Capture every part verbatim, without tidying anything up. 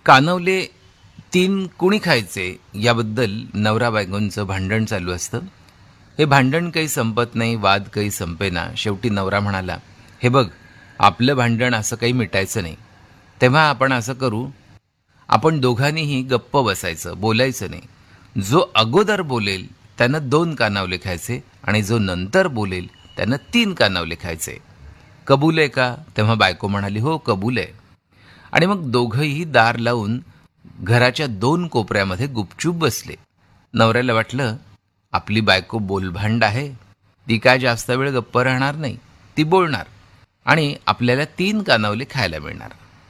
कानवले तीन कुणी खायचे याबद्दल नवरा बायकोंचं भांडण चालू असतं. हे भांडण काही संपत नाही, वाद काही संपेना. शेवटी नवरा म्हणाला, हे बघ, आपलं भांडण असं काही मिटायचं नाही. तेव्हा आपण असं करू, आपण दोघांनीही गप्प बसायचं, बोलायचं नाही. जो अगोदर बोलेल त्यानं दोन कानावले खायचे आणि जो नंतर बोलेल त्यानं तीन कानावले खायचे. कबूल आहे का? तेव्हा बायको म्हणाली, हो कबूल आहे. आणि मग दोघंही दार लावून घराच्या दोन कोपऱ्यामध्ये गुपचूप बसले. नवऱ्याला वाटलं, आपली बायको बोलभांड आहे, ती काय जास्त वेळ गप्प राहणार नाही, ती बोलणार आणि आपल्याला तीन कानावले खायला मिळणार.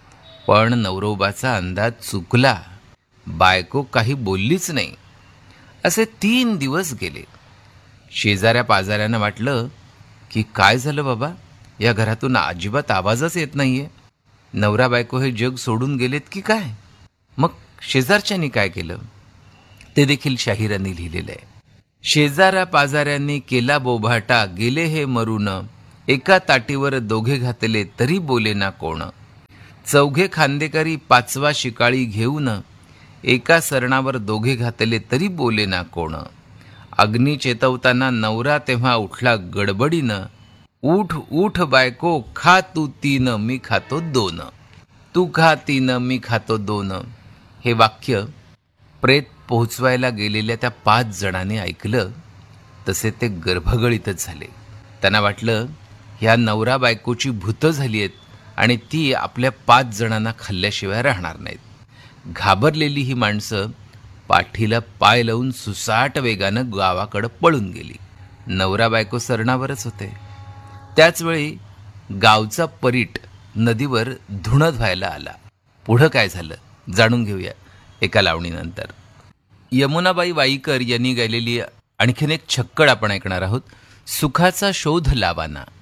पण नवरोबाचा अंदाज चुकला. बायको काही बोललीच नाही. असे तीन दिवस गेले. शेजाऱ्या पाजाऱ्यांना वाटलं की काय झालं बाबा, या घरातून अजिबात आवाजच येत नाहीये. नवरा बायको हे जग सोडून गेलेत की काय? मग शेजारच्यांनी काय केलं ते देखील शाहिरांनी लिहिलेलं आहे. शेजाऱ्या पाजाऱ्यांनी केला बोभाटा, गेले हे मरून, एका ताटीवर दोघे घातले तरी बोले ना कोण. चौघे खांदेकरी पाचवा शिकाळी घेऊन, एका सरणावर दोघे घातले तरी बोले ना कोण. अग्नी चेतवताना नवरा तेव्हा उठला गडबडीनं, उठ उठ बायको, खा तू तीन मी खातो दोन. तू खा तीन मी खातो दोन. हे वाक्य प्रेत पोहोचवायला गेलेल्या त्या पाच जणांनी ऐकलं तसे ते गर्भगळीतच झाले. त्यांना वाटलं, ह्या नवरा बायकोची भूतं झाली आहेत आणि ती आपल्या पाच जणांना खाल्ल्याशिवाय राहणार नाहीत. घाबरलेली ही माणसं पाठीला पाय लावून सुसाट वेगानं गावाकडं पळून गेली. नवरा बायको सरणावरच होते. त्याचवेळी गावचा परीट नदीवर धुणं धुवायला आला. पुढं काय झालं जाणून घेऊया एका लावणीनंतर. यमुनाबाई वाईकर यांनी गायलेली आणखीन एक छक्कड आपण ऐकणार आहोत. सुखाचा शोध लावाना.